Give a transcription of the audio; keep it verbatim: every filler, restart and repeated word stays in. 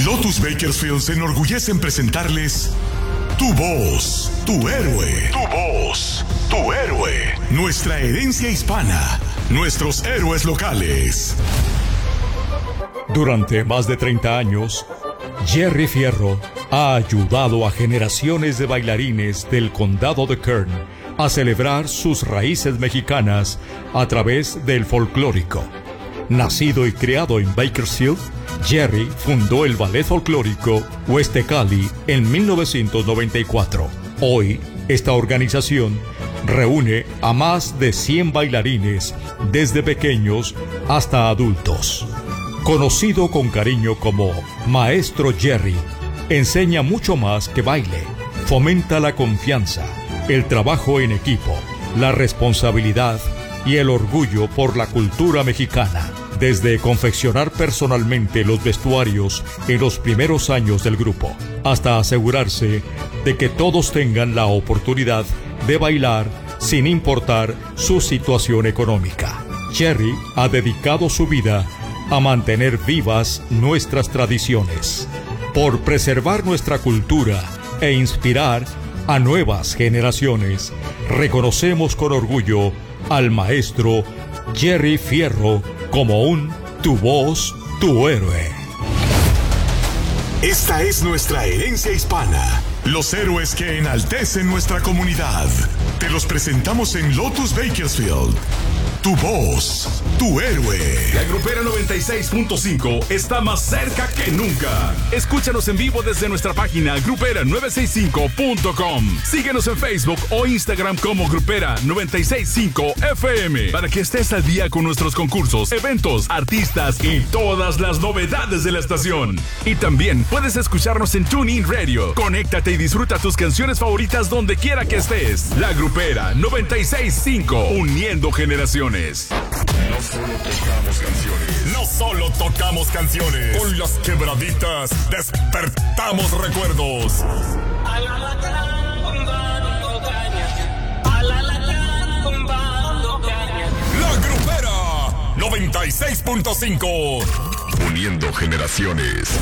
Lotus Bakersfield se enorgullece en presentarles Tu Voz, Tu Héroe. Tu Voz, Tu Héroe. Nuestra herencia hispana, nuestros héroes locales. Durante más de treinta años, Jerry Fierro ha ayudado a generaciones de bailarines del condado de Kern a celebrar sus raíces mexicanas a través del folclórico. Nacido y criado en Bakersfield, Jerry fundó el ballet folclórico Hueste Cali en mil novecientos noventa y cuatro. Hoy, esta organización reúne a más de cien bailarines, desde pequeños hasta adultos. Conocido con cariño como Maestro Jerry, enseña mucho más que baile. Fomenta la confianza, el trabajo en equipo, la responsabilidad y el orgullo por la cultura mexicana. Desde confeccionar personalmente los vestuarios en los primeros años del grupo, hasta asegurarse de que todos tengan la oportunidad de bailar sin importar su situación económica. Jerry ha dedicado su vida a mantener vivas nuestras tradiciones, por preservar nuestra cultura e inspirar a nuevas generaciones. Reconocemos con orgullo al maestro Jerry Fierro como un Tu Voz, Tu Héroe. Esta es nuestra herencia hispana, los héroes que enaltecen nuestra comunidad. Te los presentamos en Lotus Bakersfield. Tu Voz, Tu Héroe. La Grupera noventa y seis punto cinco está más cerca que nunca. Escúchanos en vivo desde nuestra página grupera novecientos sesenta y cinco punto com. Síguenos en Facebook o Instagram como Grupera noventa y seis punto cinco F M para que estés al día con nuestros concursos, eventos, artistas y todas las novedades de la estación. Y también puedes escucharnos en TuneIn Radio. Conéctate y disfruta tus canciones favoritas donde quiera que estés. La Grupera noventa y seis punto cinco, uniendo generaciones. No solo tocamos canciones. No solo tocamos canciones. Con las quebraditas despertamos recuerdos. La Grupera noventa y seis punto cinco. Uniendo generaciones.